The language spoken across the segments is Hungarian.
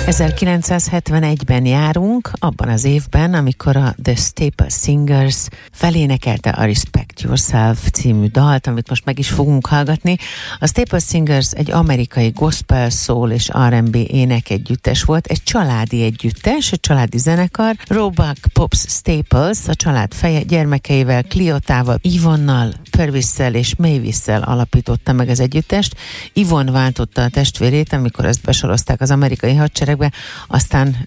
1971-ben járunk, abban az évben, amikor a The Staple Singers felénekelte a Respect Yourself című dalt, amit most meg is fogunk hallgatni. A Staple Singers egy amerikai gospel, soul és R&B énekegyüttes volt, egy családi együttes, egy családi zenekar. Roebuck Pops Staples a család feje gyermekeivel, Cleotával, Yvonnal, Purvisszel és Mavisszel alapította meg az együttest. Yvonne váltotta a testvérét, amikor ezt besorozták az amerikai hadseregbe, aztán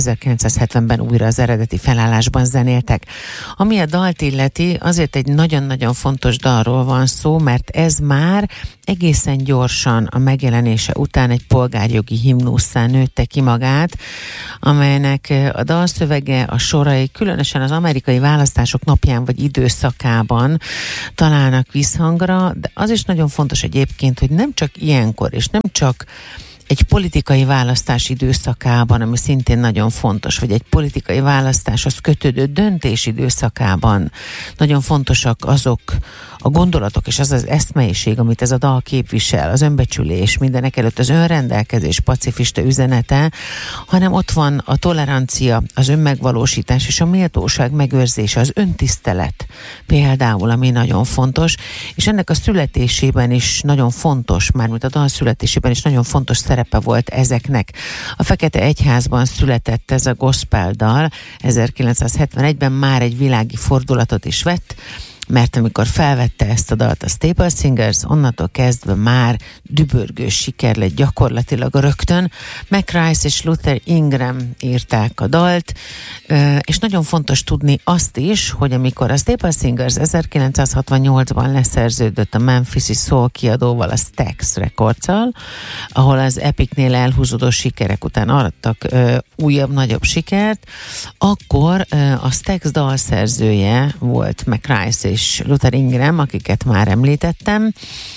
1970-ben újra az eredeti felállásban zenéltek. Ami a dalt illeti, azért egy nagyon-nagyon fontos dalról van szó, mert ez már egészen gyorsan a megjelenése után egy polgárjogi himnusszá nőtte ki magát, amelynek a dalszövege, a sorai, különösen az amerikai választások napján vagy időszakában találnak visszhangra, de az is nagyon fontos egyébként, hogy nem csak ilyenkor, és nem csak egy politikai választás időszakában, ami szintén nagyon fontos, vagy egy politikai választáshoz kötődő döntés időszakában nagyon fontosak azok a gondolatok és az az eszmeiség, amit ez a dal képvisel, az önbecsülés, mindenek előtt az önrendelkezés pacifista üzenete, hanem ott van a tolerancia, az önmegvalósítás és a méltóság megőrzése, az öntisztelet például, ami nagyon fontos, és ennek a születésében is nagyon fontos, mármint a dal születésében is nagyon fontos szerepe volt ezeknek. A Fekete Egyházban született ez a gospel dal, 1971-ben már egy világi fordulatot is vett, mert amikor felvette ezt a dalt a Staple Singers, onnantól kezdve már dübörgő siker lett gyakorlatilag rögtön. McRice és Luther Ingram írták a dalt, és nagyon fontos tudni azt is, hogy amikor a Staple Singers 1968-ban leszerződött a Memphis-i Soul kiadóval, a Stax Records-al, ahol az Epicnél elhúzódó sikerek után arattak újabb, nagyobb sikert, akkor a Stax dalszerzője volt McRice és Luther Ingram, akiket már említettem,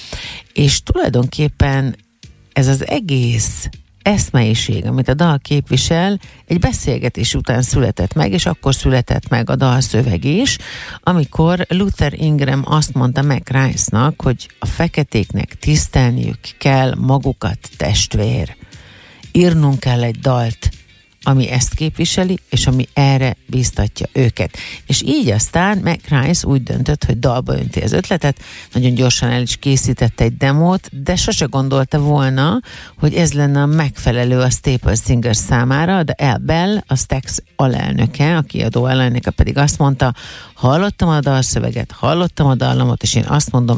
és tulajdonképpen ez az egész eszmeiség, amit a dal képvisel, egy beszélgetés után született meg, és akkor született meg a dalszöveg is, amikor Luther Ingram azt mondta McRice-nak, hogy a feketéknek tisztelniük kell magukat, testvér. Írnunk kell egy dalt, ami ezt képviseli, és ami erre bíztatja őket. És így aztán McRice úgy döntött, hogy dalba önti az ötletet, nagyon gyorsan el is készítette egy demót, de sose gondolta volna, hogy ez lenne a megfelelő a Staple Singers számára, de Al Bell, a Stax alelnöke, a kiadó alelnöke pedig azt mondta, hallottam a dalszöveget, hallottam a dallamot, és én azt mondom,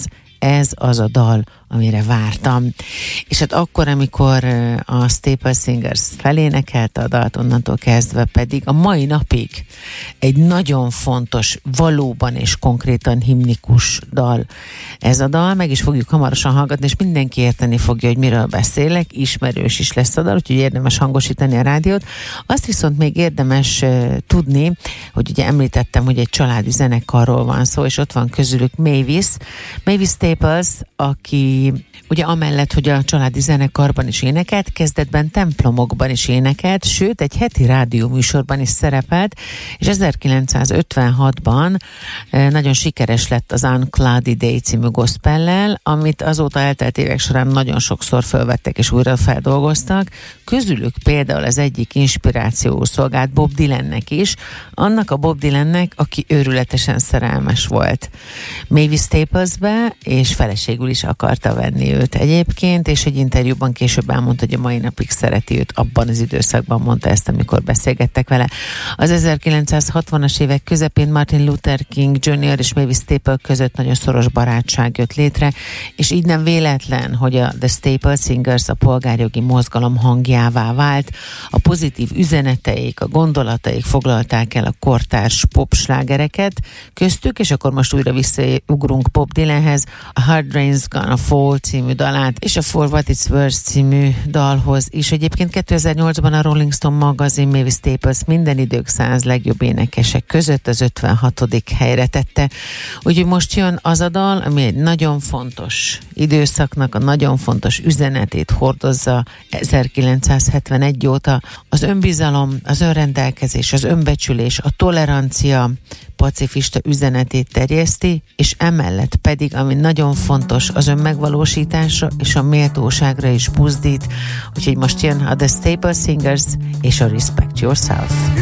ez az a dal, amire vártam. És hát akkor, amikor a Staple Singers felénekelte a dalt, onnantól kezdve pedig a mai napig egy nagyon fontos, valóban és konkrétan himnikus dal. Ez a dal, meg is fogjuk hamarosan hallgatni, és mindenki érteni fogja, hogy miről beszélek, ismerős is lesz a dal, úgyhogy érdemes hangosítani a rádiót. Azt viszont még érdemes tudni, hogy ugye említettem, hogy egy családi zenekarról van szó, és ott van közülük Mavis Staples, aki ugye amellett, hogy a családi zenekarban is énekelt, kezdetben templomokban is énekelt, sőt egy heti rádióműsorban is szerepelt, és 1956-ban nagyon sikeres lett az Uncloudy Day című gospellel, amit azóta eltelt évek során nagyon sokszor felvettek és újra feldolgoztak. Közülük például az egyik inspiráció szolgált Bob Dylannek is, annak a Bob Dylannek, aki őrületesen szerelmes volt Mavis Staplesbe, és feleségül is akarta venni őt egyébként, és egy interjúban később elmondta, hogy a mai napig szereti őt, abban az időszakban mondta ezt, amikor beszélgettek vele. Az 1960-as évek közepén Martin Luther King Jr. és Mavis Staple között nagyon szoros barátság jött létre, és így nem véletlen, hogy a The Staple Singers a polgárjogi mozgalom hangjává vált. A pozitív üzeneteik, a gondolataik foglalták el a kortárs popslágereket köztük, és akkor most újra visszaugrunk Bob Dylanhez, a Hard Rain's Gonna Fall című dalát, és a For What It's Worth című dalhoz is. Egyébként 2008-ban a Rolling Stone magazin Mavis Staples minden idők 100 legjobb énekesek között az 56. helyre tette. Úgyhogy most jön az a dal, ami egy nagyon fontos időszaknak a nagyon fontos üzenetét hordozza 1971 óta. Az önbizalom, az önrendelkezés, az önbecsülés, a tolerancia pacifista üzenetét terjeszti, és emellett pedig, ami nagyon fontos, az önmegvalósítás megvalósításra és a méltóságra is buzdít, úgyhogy most jön a The Staple Singers és a Respect Yourself.